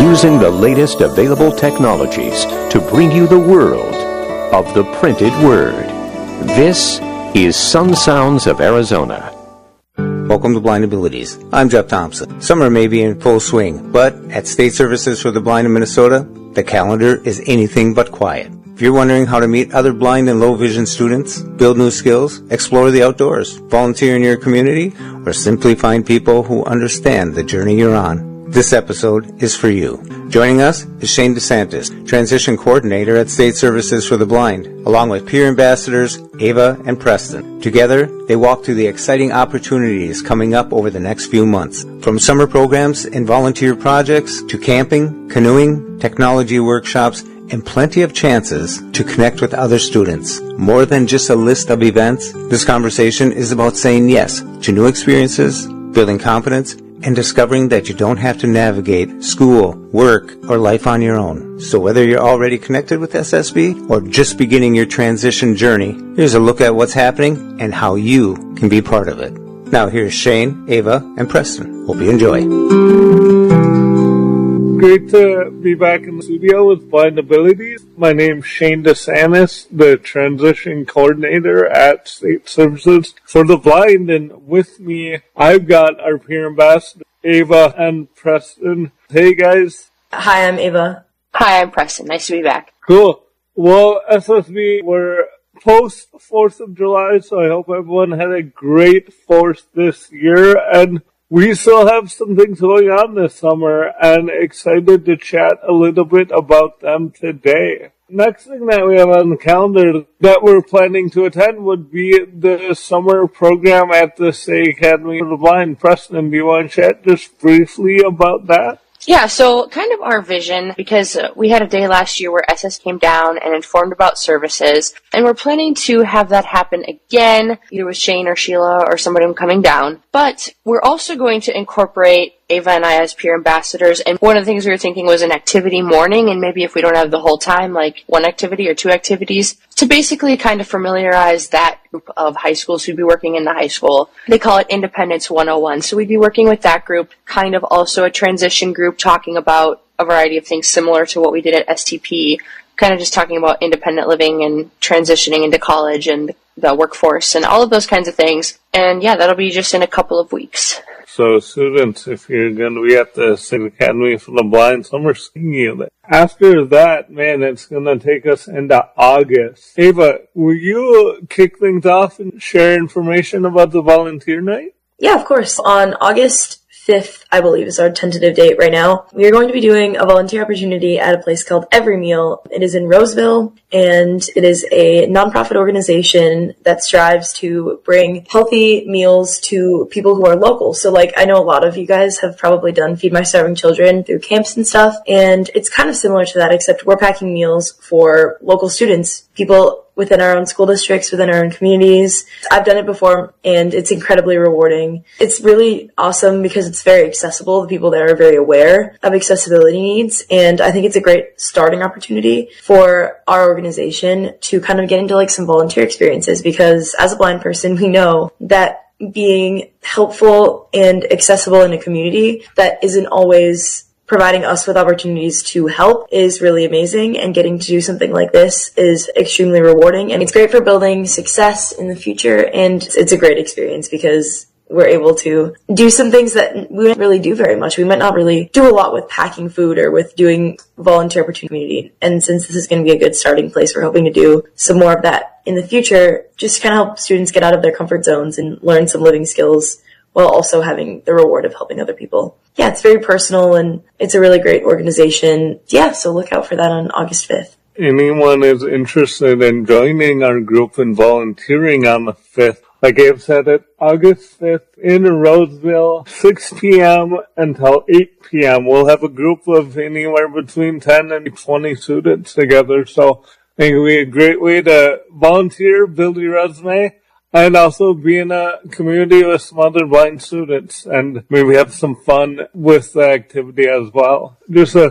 using the latest available technologies to bring you the world of the printed word. This is Sun Sounds of Arizona. Welcome to Blind Abilities. I'm Jeff Thompson. Summer may be in full swing, but at State Services for the Blind in Minnesota, the calendar is anything but quiet. If you're wondering how to meet other blind and low vision students, build new skills, explore the outdoors, volunteer in your community, or simply find people who understand the journey you're on, this episode is for you. Joining us is Shane DeSantis, Transition Coordinator at State Services for the Blind, along with peer ambassadors Ava and Preston. Together, they walk through the exciting opportunities coming up over the next few months. From summer programs and volunteer projects to camping, canoeing, technology workshops, and plenty of chances to connect with other students. More than just a list of events, this conversation is about saying yes to new experiences, building confidence, and discovering that you don't have to navigate school, work, or life on your own. So whether you're already connected with SSB or just beginning your transition journey, here's a look at what's happening and how you can be part of it. Now here's Shane, Ava, and Preston. Hope you enjoy. Great to be back in the studio with Blind Abilities. My name's Shane DeSantis, the Transition Coordinator at State Services for the Blind, and with me, I've got our peer ambassador, Ava and Preston. Hey, guys. Hi, I'm Ava. Hi, I'm Preston. Nice to be back. Cool. Well, SSB, we're post 4th of July, so I hope everyone had a great 4th this year, and we still have some things going on this summer, and excited to chat a little bit about them today. Next thing that we have on the calendar that we're planning to attend would be the summer program at the State Academy for the Blind. Preston, do you want to chat just briefly about that? Yeah, so kind of our vision, because we had a day last year where SS came down and informed about services, and we're planning to have that happen again, either with Shane or Sheila or somebody coming down. But we're also going to incorporate Ava and I as peer ambassadors, and one of the things we were thinking was an activity morning, and maybe if we don't have the whole time, like one activity or two activities, to basically kind of familiarize that group of high schools who'd be working in the high school. They call it Independence 101, so we'd be working with that group, kind of also a transition group talking about a variety of things similar to what we did at STP, kind of just talking about independent living and transitioning into college and the workforce and all of those kinds of things. And yeah, that'll be just in a couple of weeks. So students, if you're going to be at the State Academy for the Blind Summer Skiing, after that, man, it's going to take us into August. Ava, will you kick things off and share information about the volunteer night? Yeah, of course. On August 5th, I believe, is our tentative date right now. We are going to be doing a volunteer opportunity at a place called Every Meal. It is in Roseville, and it is a nonprofit organization that strives to bring healthy meals to people who are local. So, I know a lot of you guys have probably done Feed My Starving Children through camps and stuff, and it's kind of similar to that, except we're packing meals for local students, people within our own school districts, within our own communities. I've done it before, and it's incredibly rewarding. It's really awesome because it's very accessible. The people there are very aware of accessibility needs, and I think it's a great starting opportunity for our organization to kind of get into some volunteer experiences, because as a blind person, we know that being helpful and accessible in a community that isn't always providing us with opportunities to help is really amazing, and getting to do something like this is extremely rewarding, and it's great for building success in the future, and it's a great experience because we're able to do some things that we don't really do very much. We might not really do a lot with packing food or with doing volunteer opportunity, and since this is going to be a good starting place, we're hoping to do some more of that in the future, just to kind of help students get out of their comfort zones and learn some living skills while also having the reward of helping other people. Yeah, it's very personal, and it's a really great organization. Yeah, so look out for that on August 5th. Anyone is interested in joining our group and volunteering on the 5th, like Abe said, it August 5th in Roseville, 6 p.m. until 8 p.m. We'll have a group of anywhere between 10 and 20 students together, so I think it'll be a great way to volunteer, build your resume, and also be in a community with some other blind students and maybe have some fun with the activity as well. Just a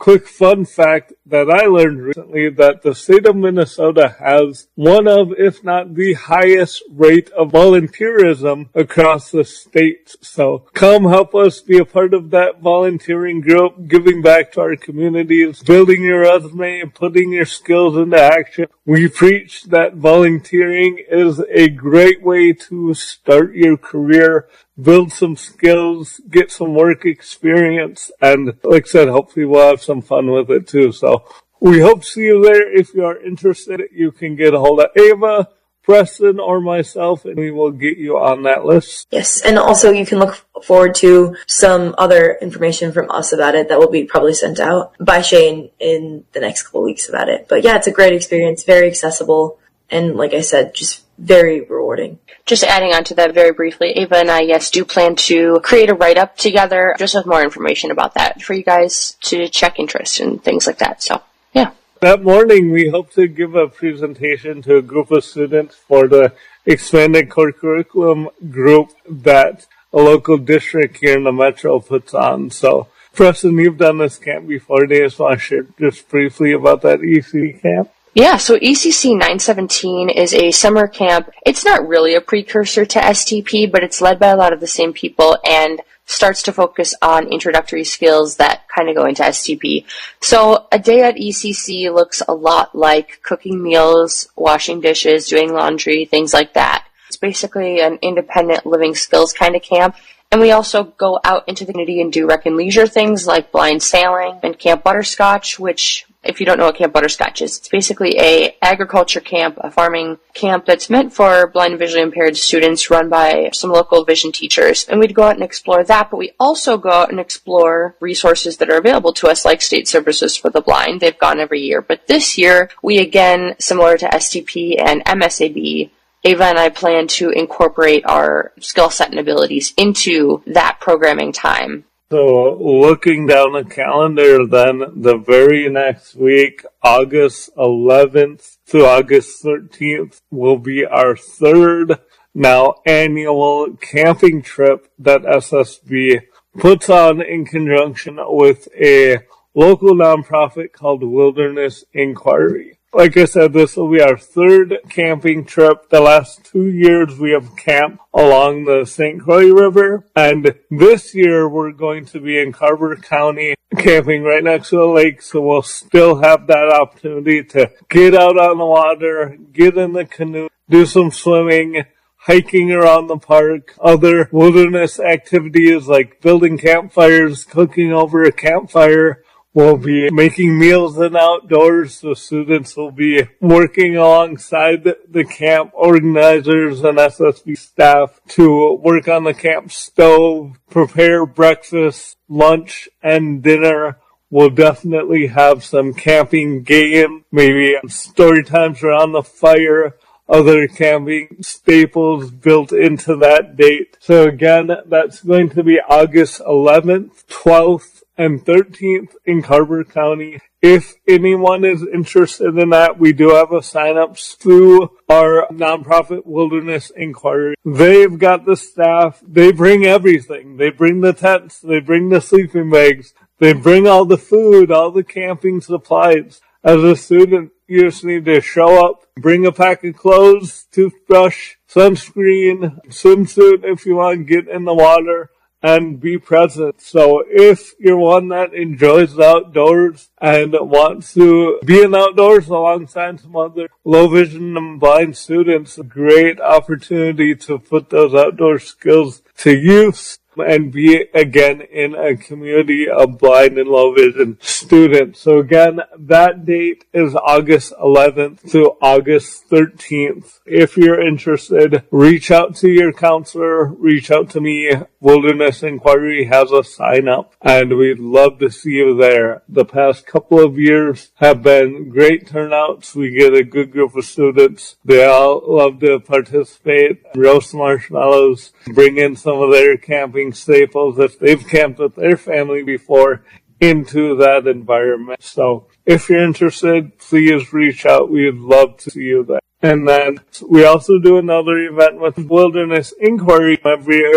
quick fun fact that I learned recently that the state of Minnesota has one of, if not the highest rate of volunteerism across the state. So come help us be a part of that volunteering group, giving back to our communities, building your resume, and putting your skills into action. We preach that volunteering is a great way to start your career, build some skills, get some work experience, and like I said, hopefully we'll have some fun with it too. So we hope to see you there. If you are interested, you can get a hold of Ava, Preston, or myself, and we will get you on that list. Yes, and also you can look forward to some other information from us about it that will be probably sent out by Shane in the next couple weeks about it. But yeah, it's a great experience, very accessible, and like I said, just very rewarding. Just adding on to that very briefly, Ava and I, yes, do plan to create a write-up together, just with more information about that for you guys to check interest and things like that. So, yeah. That morning, we hope to give a presentation to a group of students for the expanded core curriculum group that a local district here in the metro puts on. So, Preston, you've done this camp before. Do you just want to share just briefly about that EC camp? Yeah, so ECC 917 is a summer camp. It's not really a precursor to STP, but it's led by a lot of the same people and starts to focus on introductory skills that kind of go into STP. So a day at ECC looks a lot like cooking meals, washing dishes, doing laundry, things like that. It's basically an independent living skills kind of camp. And we also go out into the community and do rec and leisure things like blind sailing and Camp Butterscotch, which, if you don't know what Camp Butterscotch is, it's basically a agriculture camp, a farming camp that's meant for blind and visually impaired students run by some local vision teachers. And we'd go out and explore that, but we also go out and explore resources that are available to us, like State Services for the Blind. They've gone every year. But this year, we again, similar to STP and MSAB, Ava and I plan to incorporate our skill set and abilities into that programming time. So looking down the calendar then, the very next week, August 11th to August 13th, will be our third now annual camping trip that SSB puts on in conjunction with a local nonprofit called Wilderness Inquiry. Like I said, this will be our third camping trip. The last 2 years we have camped along the St. Croix River, and this year we're going to be in Carver County camping right next to the lake, so we'll still have that opportunity to get out on the water, get in the canoe, do some swimming, hiking around the park, other wilderness activities like building campfires, cooking over a campfire. We'll be making meals in outdoors, so students will be working alongside the camp organizers and SSB staff to work on the camp stove, prepare breakfast, lunch, and dinner. We'll definitely have some camping game, maybe story times around the fire, other camping staples built into that date. So again, that's going to be August 11th, 12th, and 13th in Carver County. If anyone is interested in that, we do have a sign-up through our nonprofit Wilderness Inquiry. They've got the staff. They bring everything. They bring the tents. They bring the sleeping bags. They bring all the food, all the camping supplies. As a student, you just need to show up, bring a pack of clothes, toothbrush, sunscreen, swimsuit if you want to get in the water, and be present. So if you're one that enjoys the outdoors and wants to be in the outdoors alongside some other low vision and blind students, a great opportunity to put those outdoor skills to use and be again in a community of blind and low vision students. So again, that date is August 11th to August 13th. If you're interested, reach out to your counselor, reach out to me. Wilderness Inquiry has a sign up, and we'd love to see you there. The past couple of years have been great turnouts. We get a good group of students. They all love to participate, roast marshmallows, bring in some of their camping staples if they've camped with their family before into that environment. So if you're interested, please reach out. We'd love to see you there. And then we also do another event with Wilderness Inquiry every year,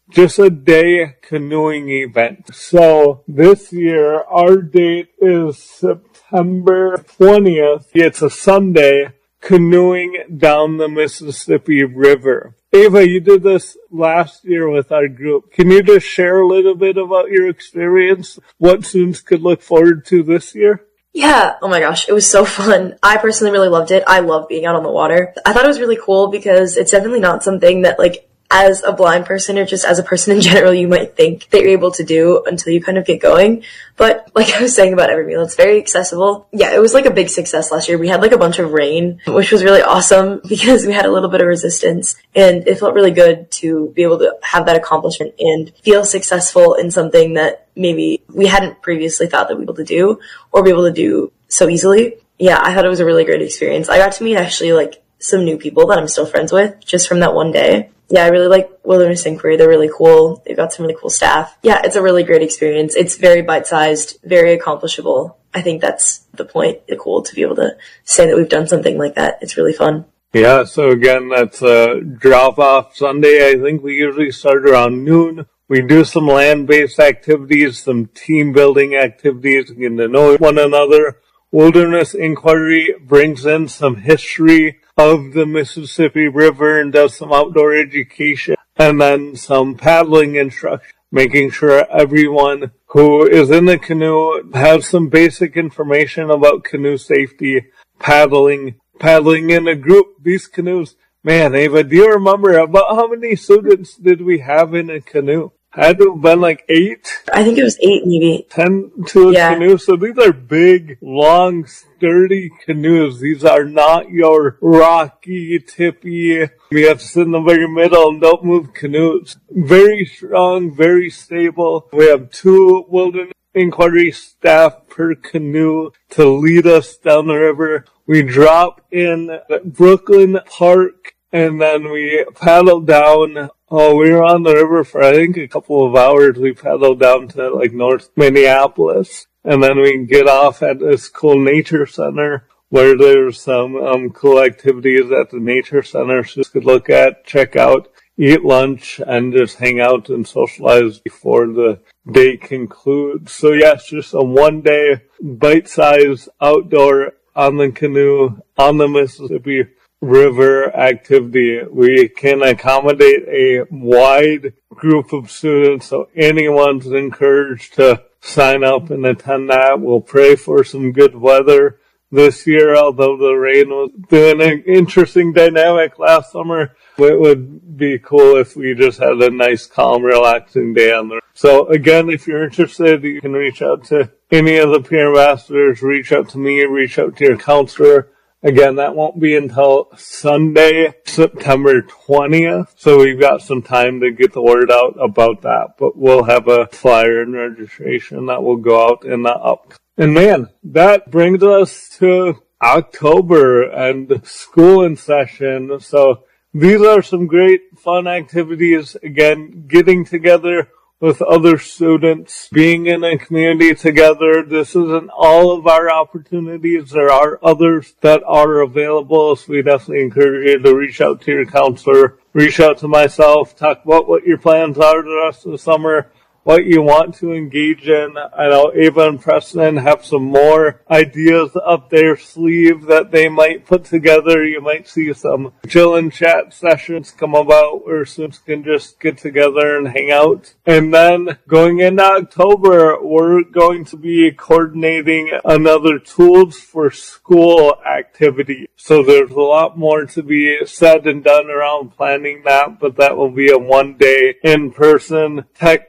just a day canoeing event. So this year, our date is September 20th. It's a Sunday, canoeing down the Mississippi River. Ava, you did this last year with our group. Can you just share a little bit about your experience? What students could look forward to this year? Yeah. Oh my gosh. It was so fun. I personally really loved it. I love being out on the water. I thought it was really cool because it's definitely not something that as a blind person or just as a person in general, you might think that you're able to do until you kind of get going. But like I was saying about Every Meal, it's very accessible. Yeah, it was a big success last year. We had a bunch of rain, which was really awesome because we had a little bit of resistance, and it felt really good to be able to have that accomplishment and feel successful in something that maybe we hadn't previously thought that we'd be able to do or be able to do so easily. Yeah, I thought it was a really great experience. I got to meet actually some new people that I'm still friends with just from that one day. Yeah, I really like Wilderness Inquiry. They're really cool. They've got some really cool staff. Yeah, it's a really great experience. It's very bite-sized, very accomplishable. I think that's the point. It's cool to be able to say that we've done something like that. It's really fun. Yeah, so again, that's a drop-off Sunday. I think we usually start around noon. We do some land-based activities, some team-building activities, getting to know one another. Wilderness Inquiry brings in some history of the Mississippi River and does some outdoor education and then some paddling instruction, making sure everyone who is in the canoe has some basic information about canoe safety, paddling in a group. These canoes, man, Ava, do you remember about how many students did we have in a canoe? Had to have been 8? I think it was 8 maybe. 10 to a canoe. So these are big, long, sturdy canoes. These are not your rocky, tippy, you have to sit in the very middle and don't move canoes. Very strong, very stable. We have 2 Wilderness Inquiry staff per canoe to lead us down the river. We drop in at Brooklyn Park and then we paddle down. We were on the river for, I think, a couple of hours. We paddled down to, North Minneapolis. And then we get off at this cool nature center where there's some cool activities at the nature center. So you could look at, check out, eat lunch, and just hang out and socialize before the day concludes. So, yes, just a one-day, bite-sized outdoor on the canoe on the Mississippi River activity. We can accommodate a wide group of students, so anyone's encouraged to sign up and attend that. We'll pray for some good weather this year, although the rain was doing an interesting dynamic last summer. It would be cool if we just had a nice, calm, relaxing day on there. So again, if you're interested, you can reach out to any of the peer ambassadors, reach out to me, reach out to your counselor. Again, that won't be until Sunday, September 20th, so we've got some time to get the word out about that, but we'll have a flyer and registration that will go out in the up. And man, that brings us to October and school in session, so these are some great fun activities. Again, getting together with other students, being in a community together. This isn't all of our opportunities. There are others that are available, so we definitely encourage you to reach out to your counselor, reach out to myself, talk about what your plans are the rest of the summer, what you want to engage in. I know Ava and Preston have some more ideas up their sleeve that they might put together. You might see some chill and chat sessions come about where students can just get together and hang out. And then going into October, we're going to be coordinating another Tools for School activity. So there's a lot more to be said and done around planning that, but that will be a one-day in-person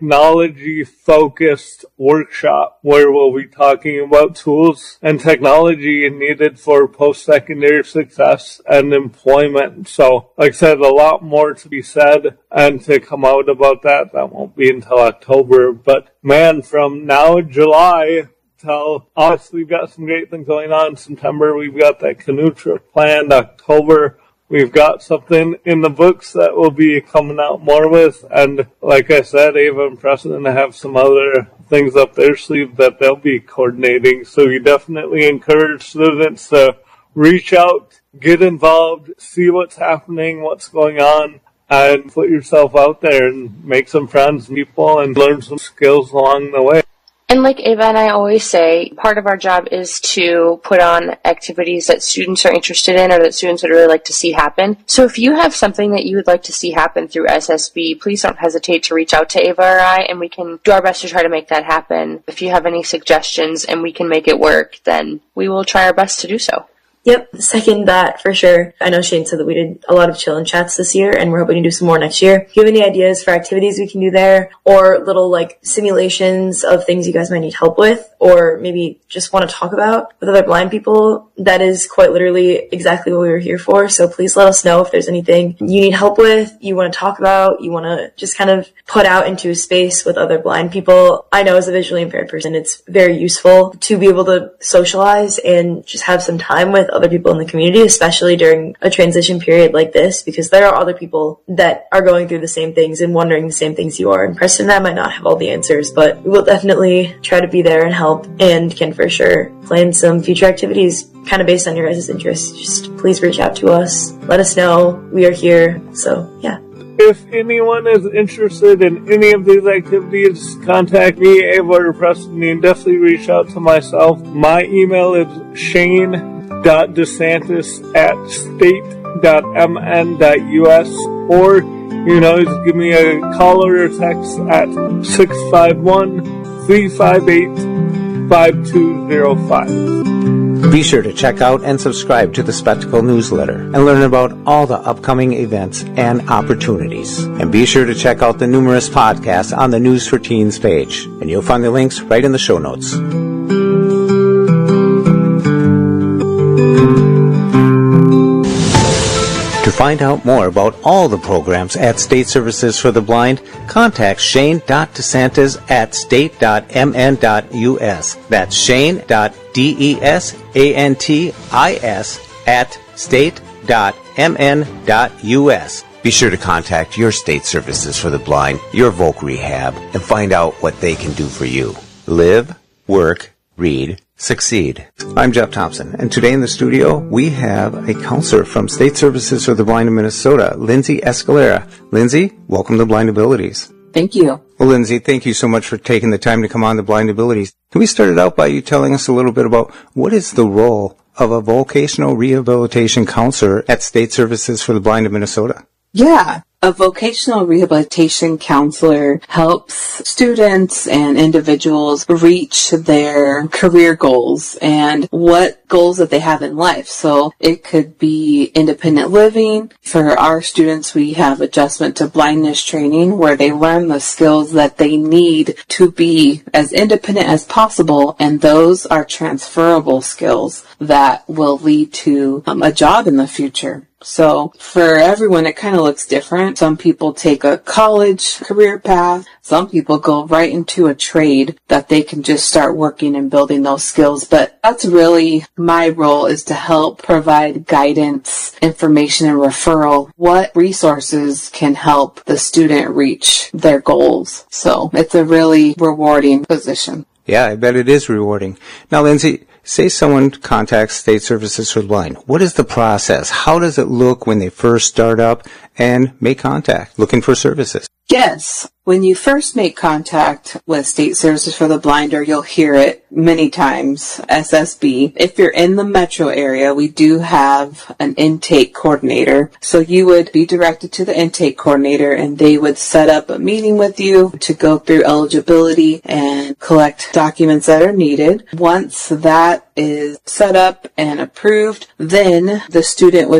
technology-focused workshop where we'll be talking about tools and technology needed for post-secondary success and employment. So, like I said, a lot more to be said and to come out about that. That won't be until October. But, man, from now July till August, we've got some great things going on. September, we've got that canoe trip planned. October, we've got something in the books that we'll be coming out more with. And like I said, Ava and Preston have some other things up their sleeve that they'll be coordinating. So we definitely encourage students to reach out, get involved, see what's happening, what's going on. and put yourself out there and make some friends, people, and learn some skills along the way. And like Ava and I always say, part of our job is to put on activities that students are interested in or that students would really like to see happen. So if you have something that you would like to see happen through SSB, please don't hesitate to reach out to Ava or I, and we can do our best to try to make that happen. If you have any suggestions and we can make it work, then we will try our best to do so. Yep, second that for sure. I know Shane said that we did a lot of chill and chats this year, and we're hoping to do some more next year. If you have any ideas for activities we can do there, or little like simulations of things you guys might need help with, or maybe just want to talk about with other blind people, that is quite literally exactly what we were here for. So please let us know if there's anything you need help with, you want to talk about, you want to just kind of put out into a space with other blind people. I know as a visually impaired person, it's very useful to be able to socialize and just have some time with other people in the community, especially during a transition period like this, because there are other people that are going through the same things and wondering the same things you are. And Preston and I might not have all the answers, but we will definitely try to be there and help, and can for sure plan some future activities kind of based on your guys' interests. Just please reach out to us. Let us know. We are here. So, yeah. If anyone is interested in any of these activities, contact me, Ava, or Preston, and definitely reach out to myself. My email is shane.desantis@state.mn.us, or you can always give me a call or a text at 651-358-5205. Be sure to check out and subscribe to the Spectacle newsletter and learn about all the upcoming events and opportunities. And be sure to check out the numerous podcasts on the News for Teens page, and you'll find the links right in the show notes. To find out more about all the programs at State Services for the Blind, contact shane.desantis@state.mn.us. That's shane.desantis@state.mn.us. Be sure to contact your State Services for the Blind, your Voc Rehab, and find out what they can do for you. Live, work, read, succeed. I'm Jeff Thompson, and today in the studio we have a counselor from State Services for the Blind in Minnesota, Lindsay Escalera. Lindsay, welcome to Blind Abilities. Thank you. Well, Lindsay, thank you so much for taking the time to come on to Blind Abilities. Can we start it out by you telling us a little bit about what is the role of a vocational rehabilitation counselor at State Services for the Blind in Minnesota? Yeah. A vocational rehabilitation counselor helps students and individuals reach their career goals and what goals that they have in life. So it could be independent living. For our students, we have adjustment to blindness training where they learn the skills that they need to be as independent as possible, and those are transferable skills that will lead to a job in the future. So for everyone, it kind of looks different. Some people take a college career path. Some people go right into a trade that they can just start working and building those skills. But that's really my role, is to help provide guidance, information, and referral. What resources can help the student reach their goals? So it's a really rewarding position. Yeah, I bet it is rewarding. Now, Lindsay, say someone contacts State Services for the Blind. What is the process? How does it look when they first start up and make contact, looking for services? Yes. When you first make contact with State Services for the Blind, or you'll hear it many times, SSB, if you're in the metro area, we do have an intake coordinator. So you would be directed to the intake coordinator, and they would set up a meeting with you to go through eligibility and collect documents that are needed. Once that is set up and approved, then the student would